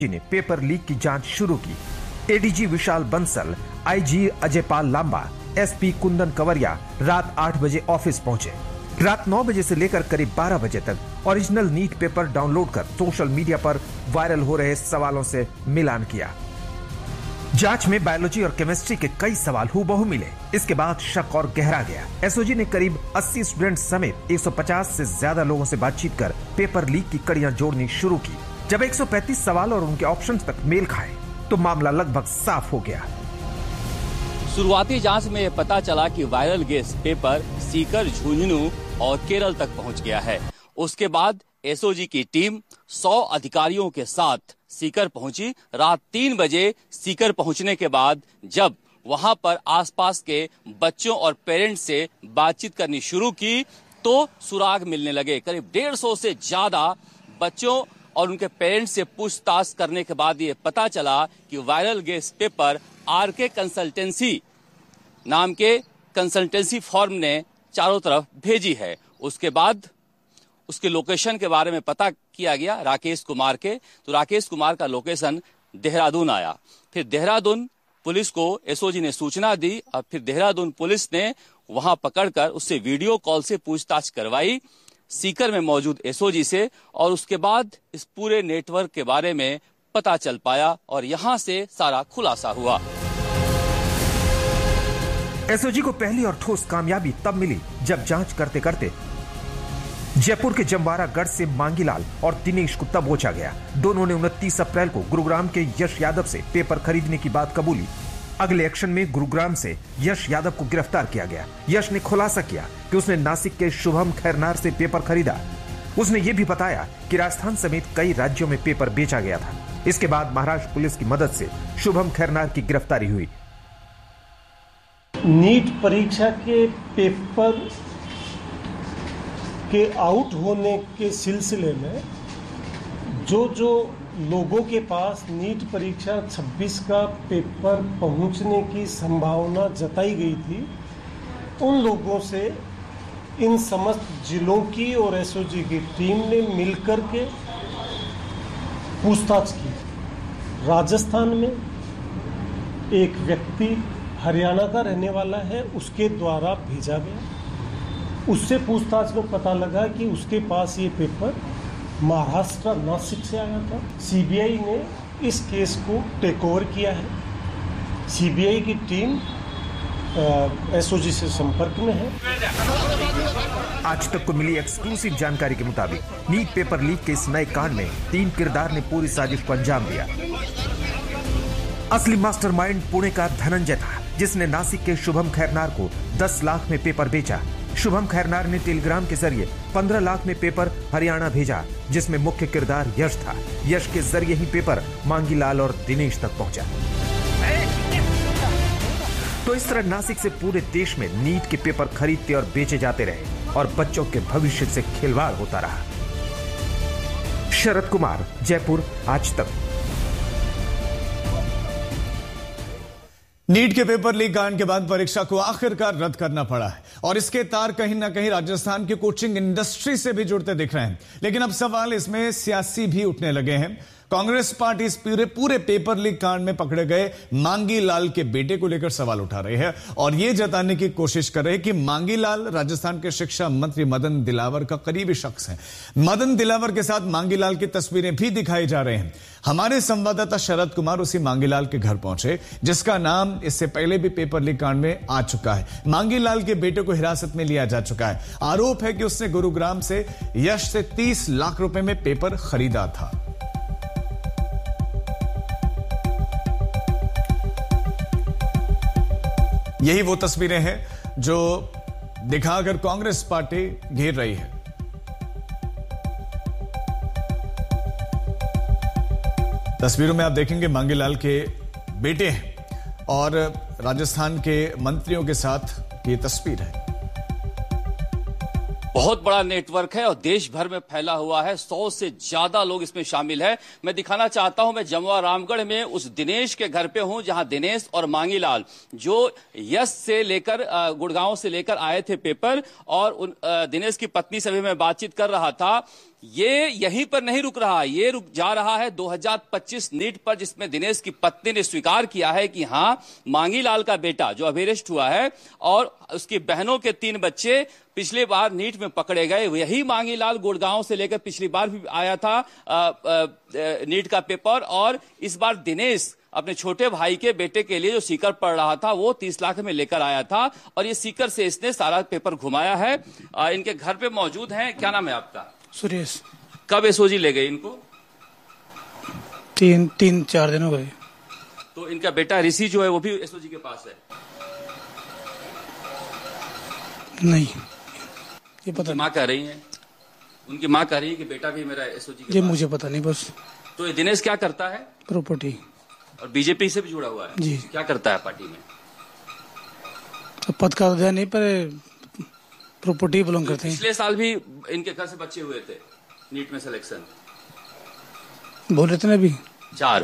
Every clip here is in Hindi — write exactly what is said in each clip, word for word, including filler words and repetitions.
ने पेपर लीक की जांच शुरू की। एडीजी विशाल बंसल, आईजी अजयपाल लांबा, एसपी कुंदन कंवरिया रात आठ बजे ऑफिस पहुंचे। रात नौ बजे से लेकर करीब बारह बजे तक ओरिजिनल नीट पेपर डाउनलोड कर सोशल मीडिया पर वायरल हो रहे सवालों से मिलान किया। जांच में बायोलॉजी और केमिस्ट्री के कई सवाल हूबहू मिले। इसके बाद शक और गहरा गया। एसओजी ने करीब अस्सी स्टूडेंट समेत एक सौ पचास से ज्यादा लोगों से बातचीत कर पेपर लीक की कड़ियां जोड़नी शुरू की। जब एक सौ पैंतीस सवाल और उनके ऑप्शंस तक मेल खाए तो मामला लगभग साफ हो गया। शुरुआती जांच में यह पता चला कि viral guess paper Sikar, Jhunjhunu और केरल तक पहुंच गया है। उसके बाद एसओजी की टीम सौ अधिकारियों के साथ सीकर पहुंची। रात तीन बजे सीकर पहुंचने के बाद जब वहां पर आसपास के बच्चों और पेरेंट्स से बातचीत करनी शुरू की तो सुराग मिलने लगे। करीब डेढ़ सौ से ज्यादा बच्चों और उनके पेरेंट्स से पूछताछ करने के बाद ये पता चला कि viral guess paper R K consultancy नाम के कंसल्टेंसी फर्म ने चारों तरफ भेजी है। उसके बाद उसके लोकेशन के बारे में पता किया गया राकेश कुमार के, तो राकेश कुमार का लोकेशन देहरादून आया। फिर देहरादून पुलिस को एसओजी ने सूचना दी और फिर देहरादून पुलिस ने वहां पकड़कर उससे वीडियो कॉल से पूछताछ करवाई सीकर में मौजूद एसओजी से, और उसके बाद इस पूरे नेटवर्क के बारे में पता चल पाया और यहां से सारा खुलासा हुआ। एसओजी को पहली और ठोस कामयाबी तब मिली जब जांच करते करते जयपुर के जमवारा गढ़ से मांगीलाल और दिनेश को दबोचा गया। दोनों ने उनतीस अप्रैल को गुरुग्राम के यश यादव से पेपर खरीदने की बात कबूली। अगले एक्शन में गुरुग्राम से यश यादव को गिरफ्तार किया गया। यश ने खुलासा किया कि उसने नासिक के शुभम खैरनार से पेपर खरीदा। उसने ये भी बताया कि राजस्थान समेत कई राज्यों में पेपर बेचा गया था। इसके बाद महाराष्ट्र पुलिस की मदद से शुभम खैरनार की गिरफ्तारी हुई। नीट परीक्षा के पेपर के आउट होने के सिलसिले में जो जो लोगों के पास नीट परीक्षा छब्बीस का पेपर पहुंचने की संभावना जताई गई थी, उन लोगों से इन समस्त जिलों की और एसओजी की टीम ने मिलकर के पूछताछ की। राजस्थान में एक व्यक्ति हरियाणा का रहने वाला है, उसके द्वारा भेजा गया। उससे पूछताछ में पता लगा कि उसके पास ये पेपर महाराष्ट्र नासिक से आया था। सीबीआई ने इस केस को टेक ओवर किया है। सीबीआई की टीम एसओजी से संपर्क में है। आज तक को मिली एक्सक्लूसिव जानकारी के मुताबिक नीट पेपर लीक के इस नए कांड में तीन किरदार ने पूरी साजिश को अंजाम दिया। असली मास्टरमाइंड पुणे का धनंजय था, जिसने नासिक के शुभम खैरनार को दस लाख में पेपर बेचा। शुभम खैरनार ने टेलीग्राम के जरिए पंद्रह लाख में पेपर हरियाणा भेजा, जिसमें मुख्य किरदार यश था। यश के जरिए ही पेपर मांगीलाल और दिनेश तक पहुंचा। तो इस तरह नासिक से पूरे देश में नीट के पेपर खरीदते और बेचे जाते रहे और बच्चों के भविष्य से खिलवाड़ होता रहा। शरद कुमार, जयपुर, आज तक। नीट के पेपर लीक कांड के बाद परीक्षा को आखिरकार रद्द करना पड़ा है और इसके तार कहीं ना कहीं राजस्थान की कोचिंग इंडस्ट्री से भी जुड़ते दिख रहे हैं। लेकिन अब सवाल इसमें सियासी भी उठने लगे हैं। कांग्रेस पार्टी इस पूरे पूरे पेपर लीक कांड में पकड़े गए मांगीलाल के बेटे को लेकर सवाल उठा रही है और यह जताने की कोशिश कर रहे हैं कि मांगीलाल राजस्थान के शिक्षा मंत्री मदन दिलावर का करीबी शख्स है। मदन दिलावर के साथ मांगीलाल की तस्वीरें भी दिखाई जा रहे हैं। हमारे संवाददाता शरद कुमार उसी मांगीलाल के घर पहुंचे, जिसका नाम इससे पहले भी पेपर लीक कांड में आ चुका है। मांगीलाल के बेटे को हिरासत में लिया जा चुका है। आरोप है कि उसने गुरुग्राम से यश से तीस लाख रुपए में पेपर खरीदा था। यही वो तस्वीरें हैं जो दिखाकर कांग्रेस पार्टी घेर रही है। तस्वीरों में आप देखेंगे मांगीलाल के बेटे हैं और राजस्थान के मंत्रियों के साथ ये तस्वीर है। बहुत बड़ा नेटवर्क है और देश भर में फैला हुआ है। सौ से ज्यादा लोग इसमें शामिल है। मैं दिखाना चाहता हूं, मैं जमवा रामगढ़ में उस दिनेश के घर पे हूं, जहां दिनेश और मांगीलाल जो यश से लेकर गुड़गांव से लेकर आए थे पेपर, और उन दिनेश की पत्नी से भी मैं बातचीत कर रहा था। ये यहीं पर नहीं रुक रहा, ये रुक जा रहा है दो हज़ार पच्चीस नीट पर, जिसमें दिनेश की पत्नी ने स्वीकार किया है कि हां, मांगी लाल का बेटा जो अभिरेस्ट हुआ है और उसकी बहनों के तीन बच्चे पिछली बार नीट में पकड़े गए, यही मांगी लाल गुड़गांव से लेकर पिछली बार भी आया था आ, आ, नीट का पेपर, और इस बार दिनेश अपने छोटे भाई के बेटे के लिए जो सीकर पढ़ रहा था वो तीस लाख में लेकर आया था, और ये सीकर से इसने सारा पेपर घुमाया है। आ, इनके घर पे मौजूद हैं। क्या नाम है आपका? सुरेश। कब एसओजी ले गए इनको? तीन तीन चार दिन हो गए। तो इनका बेटा ऋषि जो है वो भी एसओजी के पास है? नहीं, ये पता। माँ कह रही है, उनकी माँ कह रही है कि बेटा भी मेरा एसओजी के ये पास। मुझे पता नहीं बस। तो ये दिनेश क्या करता है? प्रॉपर्टी। और बीजेपी से भी जुड़ा हुआ है जी। क्या करता है पार्टी में? तो पद का अध्ययन नहीं, पर प्रॉपर्टी बिलोंग करते हैं। पिछले साल भी इनके घर से बच्चे हुए थे नीट में सिलेक्शन, बोल रहे थे ना अभी चार।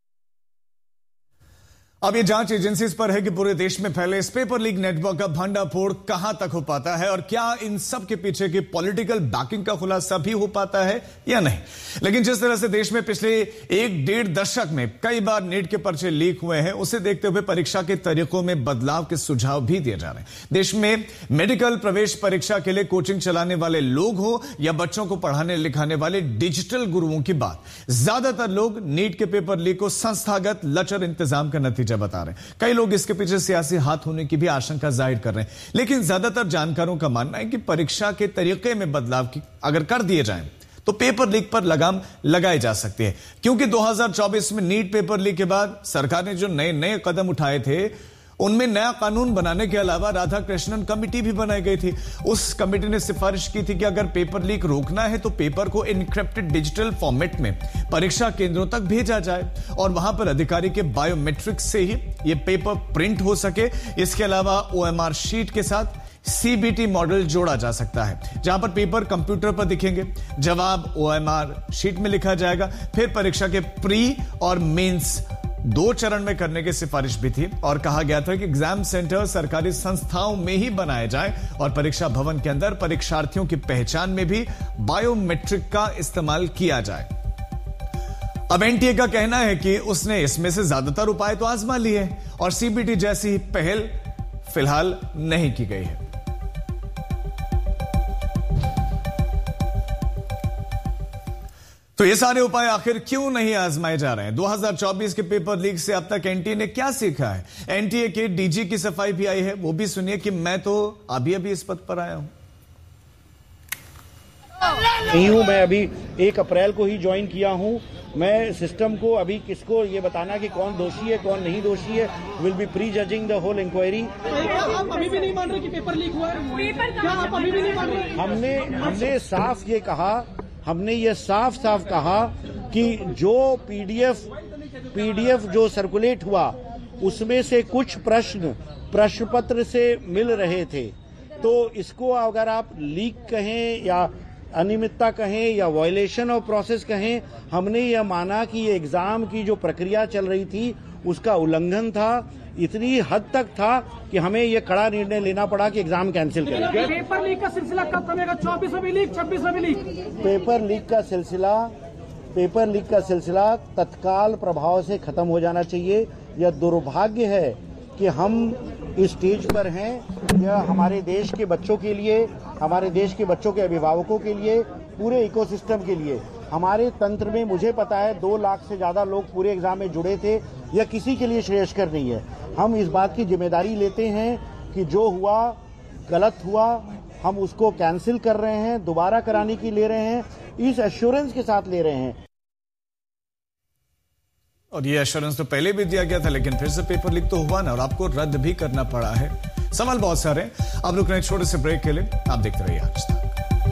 अब ये जांच एजेंसीज पर है कि पूरे देश में फैले इस पेपर लीक नेटवर्क का भंडाफोड़ कहां तक हो पाता है और क्या इन सब के पीछे की पॉलिटिकल बैकिंग का खुलासा भी हो पाता है या नहीं। लेकिन जिस तरह से देश में पिछले एक डेढ़ दशक में कई बार नीट के पर्चे लीक हुए हैं, उसे देखते हुए परीक्षा के तरीकों में बदलाव के सुझाव भी दिए जा रहे हैं। देश में मेडिकल प्रवेश परीक्षा के लिए कोचिंग चलाने वाले लोग हो या बच्चों को पढ़ाने लिखाने वाले डिजिटल गुरुओं की बात, ज्यादातर लोग नीट के पेपर लीक को संस्थागत लचर इंतजाम का नतीजा बता रहे हैं। कई लोग इसके पीछे सियासी हाथ होने की भी आशंका जाहिर कर रहे हैं, लेकिन ज्यादातर जानकारों का मानना है कि परीक्षा के तरीके में बदलाव की अगर कर दिए जाएं तो पेपर लीक पर लगाम लगाई जा सकती है, क्योंकि दो हज़ार चौबीस में नीट पेपर लीक के बाद सरकार ने जो नए नए कदम उठाए थे उनमें नया कानून बनाने के अलावा राधाकृष्णन कमेटी भी बनाई गई थी। उस कमेटी ने सिफारिश की थी कि अगर पेपर लीक रोकना है तो पेपर को इनक्रिप्टेड डिजिटल फॉर्मेट में परीक्षा केंद्रों तक भेजा जाए और वहां पर अधिकारी के बायोमेट्रिक से ही यह पेपर प्रिंट हो सके। इसके अलावा ओएमआर शीट के साथ सीबीटी मॉडल जोड़ा जा सकता है, जहां पर पेपर कंप्यूटर पर दिखेंगे, जवाब ओएमआर शीट में लिखा जाएगा। फिर परीक्षा के प्री और मेंस दो चरण में करने की सिफारिश भी थी और कहा गया था कि एग्जाम सेंटर सरकारी संस्थाओं में ही बनाए जाएं और परीक्षा भवन के अंदर परीक्षार्थियों की पहचान में भी बायोमेट्रिक का इस्तेमाल किया जाए। अब एनटीए का कहना है कि उसने इसमें से ज्यादातर उपाय तो आजमा लिए और सीबीटी जैसी पहल फिलहाल नहीं की गई है। तो ये सारे उपाय आखिर क्यों नहीं आजमाए जा रहे हैं? दो हज़ार चौबीस के पेपर लीक से अब तक एनटीए ने क्या सीखा है? एनटीए के डीजी की सफाई भी आई है, वो भी सुनिए कि मैं तो अभी अभी इस पद पर आया हूं। नहीं हूं, मैं अभी एक अप्रैल को ही ज्वाइन किया हूं। मैं सिस्टम को अभी किसको ये बताना कि कौन दोषी है कौन नहीं दोषी है, will be pre judging the whole inquiry. आप अभी भी नहीं मान रहे कि पेपर लीक हुआ है? क्या आप अभी भी नहीं मान रहे? हमने हमने साफ ये कहा हमने ये साफ साफ कहा कि जो पीडीएफ पीडीएफ जो सर्कुलेट हुआ उसमें से कुछ प्रश्न प्रश्न पत्र से मिल रहे थे, तो इसको अगर आप लीक कहें या अनियमितता कहें या वायलेशन ऑफ प्रोसेस कहें, हमने यह माना कि ये एग्जाम की जो प्रक्रिया चल रही थी उसका उल्लंघन था। इतनी हद तक था कि हमें यह कड़ा निर्णय लेना पड़ा कि एग्जाम कैंसिल करें। पेपर लीक का सिलसिला कब थमेगा? चौबीस में भी लीक, छब्बीस में भी लीक। पेपर लीक का सिलसिला पेपर लीक का सिलसिला तत्काल प्रभाव से खत्म हो जाना चाहिए। यह दुर्भाग्य है कि हम इस स्टेज पर हैं। यह हमारे देश के बच्चों के लिए, हमारे देश के बच्चों के अभिभावकों के लिए, पूरे इकोसिस्टम के लिए, हमारे तंत्र में मुझे पता है दो लाख से ज्यादा लोग पूरे एग्जाम में जुड़े थे। यह किसी के लिए श्रेयस्कर नहीं है। हम इस बात की जिम्मेदारी लेते हैं कि जो हुआ गलत हुआ, हम उसको कैंसिल कर रहे हैं, दोबारा कराने की ले रहे हैं, इस एश्योरेंस के साथ ले रहे हैं। और ये एश्योरेंस तो पहले भी दिया गया था, लेकिन फिर से पेपर लीक तो हुआ ना और आपको रद्द भी करना पड़ा है। सवाल बहुत सारे हैं। अब रुक रहे हैं छोटे से ब्रेक के लिए, आप देखते रहिए आज तक।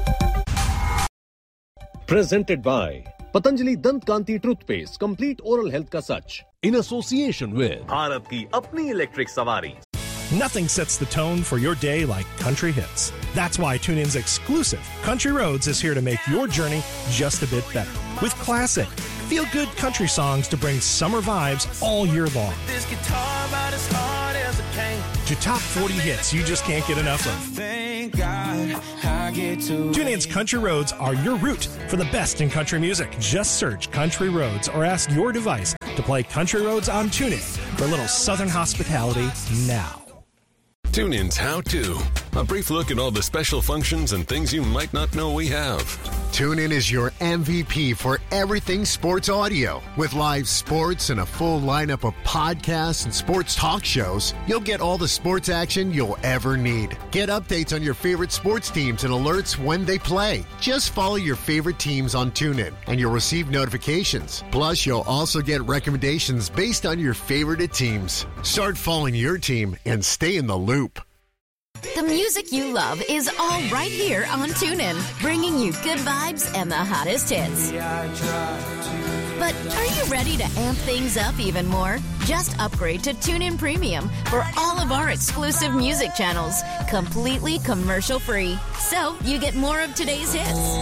Presented by Patanjali Dant Kanti Toothpaste, complete oral health का सच, in association with भारत की अपनी इलेक्ट्रिक सवारी। Nothing sets the tone for your day like country hits. That's why TuneIn's exclusive Country Roads is here to make your journey just a bit better. With classic, feel-good country songs to bring summer vibes all year long. This guitar about as hard as a cane. To top forty hits you just can't get enough of. Thank God I TuneIn's Country Roads are your route for the best in country music. Just search Country Roads or ask your device to play Country Roads on TuneIn for a little Southern hospitality now. TuneIn's How To. A brief look at all the special functions and things you might not know we have. TuneIn is your M V P for everything sports audio. With live sports and a full lineup of podcasts and sports talk shows, you'll get all the sports action you'll ever need. Get updates on your favorite sports teams and alerts when they play. Just follow your favorite teams on TuneIn and you'll receive notifications. Plus, you'll also get recommendations based on your favorite teams. Start following your team and stay in the loop. The music you love is all right here on TuneIn, bringing you good vibes and the hottest hits. But are you ready to amp things up even more? Just upgrade to TuneIn Premium for all of our exclusive music channels, completely commercial-free. So you get more of today's hits.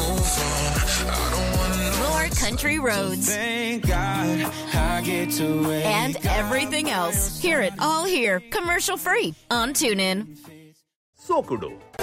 More country roads. Thank God I get to wake and everything else. Hear it all here, commercial-free on TuneIn. Sokudu